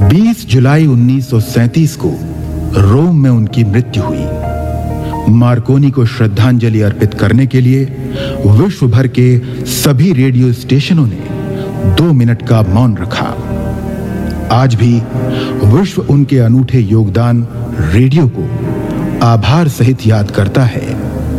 20 जुलाई 1937 को रोम में उनकी मृत्यु हुई। मार्कोनी को श्रद्धांजलि अर्पित करने के लिए विश्व भर के सभी रेडियो स्टेशनों ने 2 मिनट का मौन रखा। आज भी विश्व उनके अनूठे योगदान रेडियो को आभार सहित याद करता है।